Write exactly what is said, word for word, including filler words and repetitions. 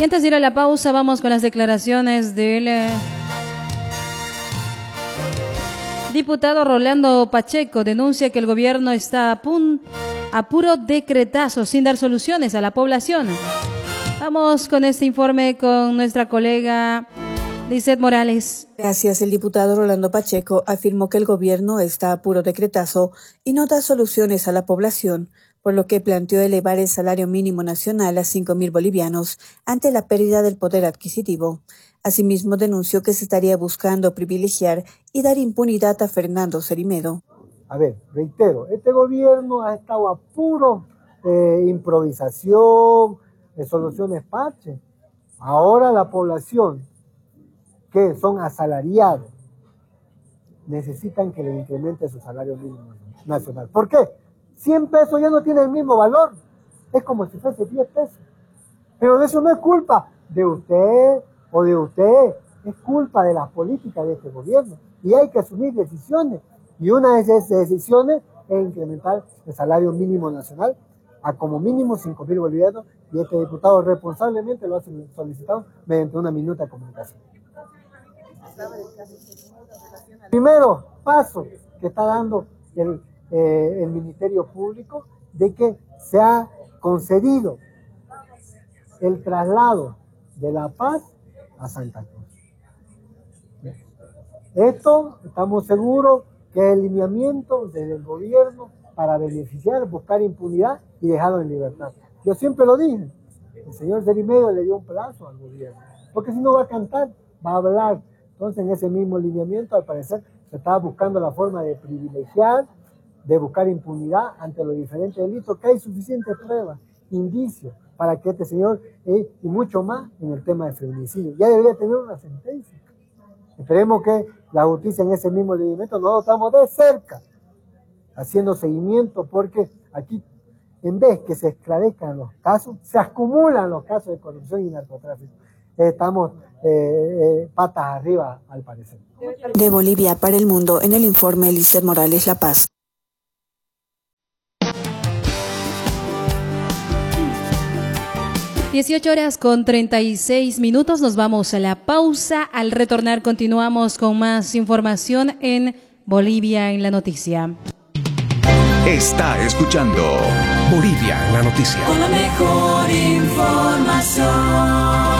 Y antes de ir a la pausa, vamos con las declaraciones del eh, diputado Rolando Pacheco. Denuncia que el gobierno está a, pun, a puro decretazo, sin dar soluciones a la población. Vamos con este informe con nuestra colega Lizeth Morales. Gracias. El diputado Rolando Pacheco afirmó que el gobierno está a puro decretazo y no da soluciones a la población, por lo que planteó elevar el salario mínimo nacional a cinco mil bolivianos ante la pérdida del poder adquisitivo. Asimismo, denunció que se estaría buscando privilegiar y dar impunidad a Fernando Cerimedo. A ver, reitero, este gobierno ha estado a puro eh, improvisación, de soluciones parche. Ahora la población, que son asalariados, necesitan que le incremente su salario mínimo nacional. ¿Por qué? cien pesos ya no tiene el mismo valor. Es como si fuese diez pesos. Pero de eso no es culpa de usted o de usted. Es culpa de las políticas de este gobierno. Y hay que asumir decisiones. Y una de esas decisiones es incrementar el salario mínimo nacional a como mínimo cinco mil bolivianos. Y este diputado responsablemente lo ha solicitado mediante una minuta de comunicación. Primero paso que está dando el, eh, el Ministerio Público de que se ha concedido el traslado de La Paz a Santa Cruz. Esto estamos seguros que es el lineamiento desde el gobierno para beneficiar, buscar impunidad y dejarlo en libertad. Yo siempre lo dije, el señor Cerimedo le dio un plazo al gobierno, porque si no va a cantar, va a hablar. Entonces, en ese mismo lineamiento, al parecer, se estaba buscando la forma de privilegiar, de buscar impunidad ante los diferentes delitos, que hay suficientes pruebas, indicios, para que este señor, eh, y mucho más en el tema de feminicidio, ya debería tener una sentencia. Esperemos que la justicia en ese mismo lineamiento nos estamos de cerca, haciendo seguimiento, porque aquí, en vez que se esclarezcan los casos, se acumulan los casos de corrupción y narcotráfico. Estamos eh, eh, patas arriba, al parecer. De Bolivia para el mundo, en el informe Lizeth Morales, La Paz. dieciocho horas con treinta y seis minutos, nos vamos a la pausa. Al retornar continuamos con más información en Bolivia en la Noticia. Está escuchando Bolivia en la Noticia. Con la mejor información.